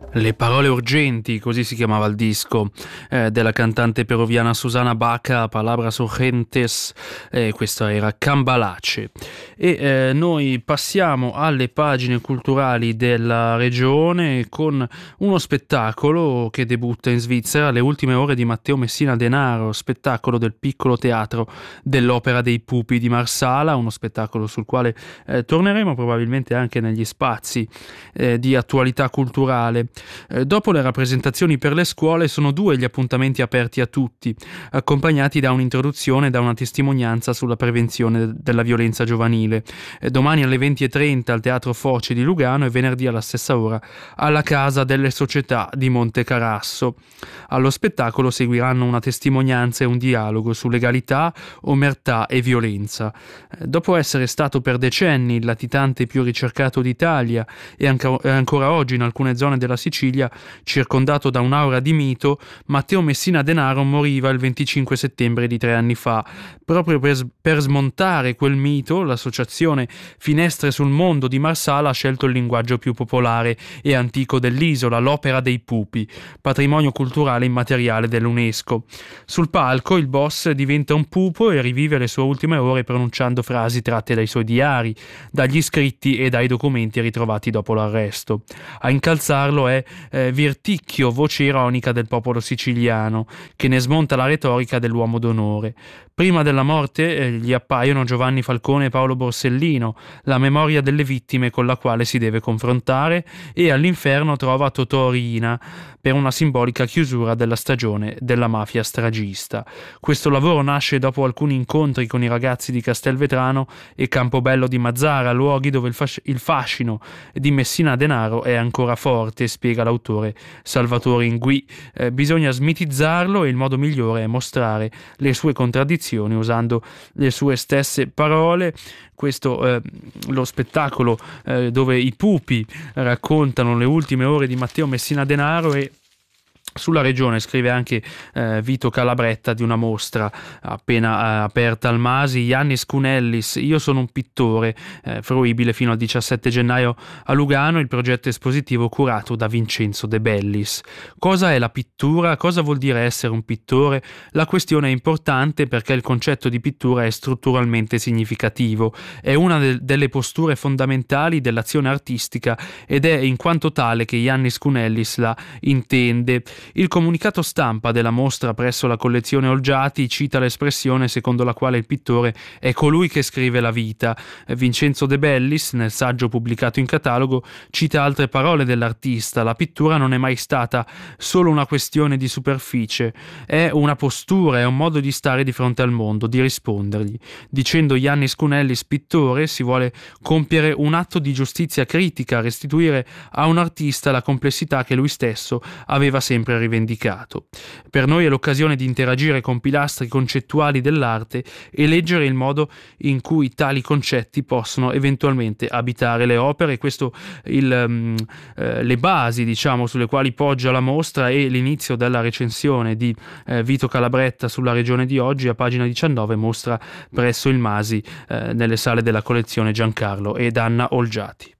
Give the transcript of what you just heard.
Le parole urgenti, così si chiamava il disco della cantante peruviana Susana Baca, Palabras Urgentes, questa era Cambalace. Noi passiamo alle pagine culturali della regione con uno spettacolo che debutta in Svizzera, Le ultime ore di Matteo Messina Denaro, spettacolo del piccolo teatro dell'Opera dei Pupi di Marsala, uno spettacolo sul quale torneremo probabilmente anche negli spazi di attualità culturale. Dopo le rappresentazioni per le scuole sono due gli appuntamenti aperti a tutti, accompagnati da un'introduzione e da una testimonianza sulla prevenzione della violenza giovanile. Domani alle 20:30 al Teatro Foce di Lugano e venerdì alla stessa ora alla Casa delle Società di Monte Carasso. Allo spettacolo seguiranno una testimonianza e un dialogo su legalità, omertà e violenza. Dopo essere stato per decenni il latitante più ricercato d'Italia e ancora oggi in alcune zone della Sicilia, circondato da un'aura di mito, Matteo Messina Denaro moriva il 25 settembre di 3 anni fa. Proprio per smontare quel mito, l'associazione Finestre sul Mondo di Marsala ha scelto il linguaggio più popolare e antico dell'isola, l'Opera dei Pupi, patrimonio culturale immateriale dell'UNESCO. Sul palco il boss diventa un pupo e rivive le sue ultime ore pronunciando frasi tratte dai suoi diari, dagli scritti e dai documenti ritrovati dopo l'arresto. A incalzarlo è Virticchio, voce ironica del popolo siciliano, che ne smonta la retorica dell'uomo d'onore. Prima della morte gli appaiono Giovanni Falcone e Paolo Borsellino, la memoria delle vittime con la quale si deve confrontare, e all'inferno trova Totò Riina per una simbolica chiusura della stagione della mafia stragista. Questo lavoro nasce dopo alcuni incontri con i ragazzi di Castelvetrano e Campobello di Mazzara, luoghi dove il fascino di Messina Denaro è ancora forte, spiega l'autore Salvatore Ingui. Bisogna smitizzarlo e il modo migliore è mostrare le sue contraddizioni usando le sue stesse parole. Questo lo spettacolo dove i pupi raccontano le ultime ore di Matteo Messina Denaro. E sulla regione scrive anche Vito Calabretta di una mostra appena aperta al Masi, Iannis Cunellis, Io sono un pittore, fruibile fino al 17 gennaio a Lugano, il progetto espositivo curato da Vincenzo De Bellis. Cosa è la pittura? Cosa vuol dire essere un pittore? La questione è importante perché il concetto di pittura è strutturalmente significativo, è una delle posture fondamentali dell'azione artistica ed è in quanto tale che Iannis Cunellis la intende. Il comunicato stampa della mostra presso la collezione Olgiati cita l'espressione secondo la quale il pittore è colui che scrive la vita. Vincenzo De Bellis, nel saggio pubblicato in catalogo, cita altre parole dell'artista: la pittura non è mai stata solo una questione di superficie, è una postura, è un modo di stare di fronte al mondo, di rispondergli. Dicendo Iannis Cunellis pittore, si vuole compiere un atto di giustizia critica, restituire a un artista la complessità che lui stesso aveva sempre rivendicato. Per noi è l'occasione di interagire con pilastri concettuali dell'arte e leggere il modo in cui tali concetti possono eventualmente abitare le opere. Questo le basi, diciamo, sulle quali poggia la mostra e l'inizio della recensione di Vito Calabretta sulla regione di oggi, a pagina 19, mostra presso il Masi nelle sale della collezione Giancarlo ed Anna Olgiati.